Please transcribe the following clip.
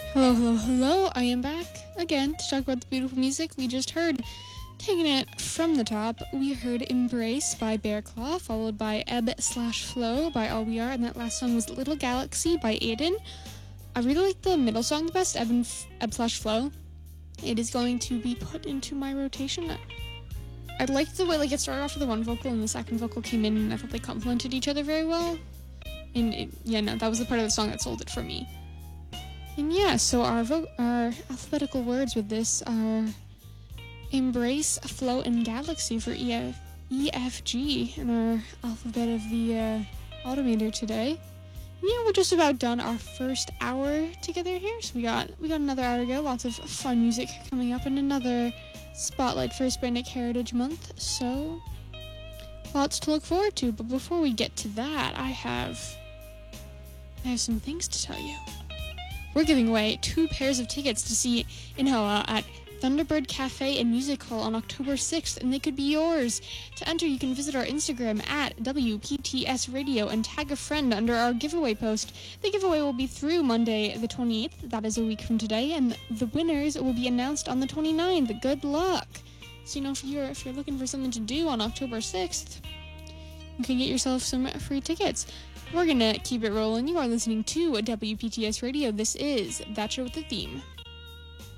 Hello, hello, hello. I am back again to talk about the beautiful music we just heard. Taking it from the top, we heard Embrace by Bear Claw, followed by Ebb/Flow by All We Are, and that last song was Little Galaxy by Aiden. I really like the middle song the best, Ebb/Flow. It is going to be put into my rotation. I liked the way it started off with the one vocal and the second vocal came in, and I thought they complemented each other very well. And that was the part of the song that sold it for me. And yeah, so our alphabetical words with this are Embrace, Flow, and Galaxy for EFG in our alphabet of the automator today. Yeah, we're just about done our first hour together here, so we got another hour to go. Lots of fun music coming up and another spotlight for Hispanic Heritage Month, so lots to look forward to. But before we get to that, I have some things to tell you. We're giving away 2 pairs of tickets to see Inhoa at Thunderbird Cafe and Music Hall on October 6th, and they could be yours. To enter, you can visit our Instagram at WPTS Radio and tag a friend under our giveaway post. The giveaway will be through Monday the 28th, that is a week from today, and the winners will be announced on the 29th. Good luck! So, if you're looking for something to do on October 6th, you can get yourself some free tickets. We're gonna keep it rolling. You are listening to WPTS Radio. This is That Show with the Theme.